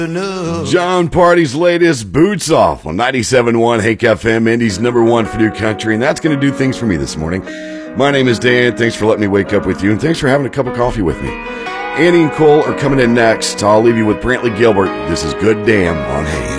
John Party's latest, Boots Off, on 97.1 Hake FM, Indy's #1 for new country, and that's going to do things for me this morning. My name is Dan. Thanks for letting me wake up with you, and thanks for having a cup of coffee with me. Annie and Cole are coming in next. I'll leave you with Brantley Gilbert. This is Good Damn on Hake.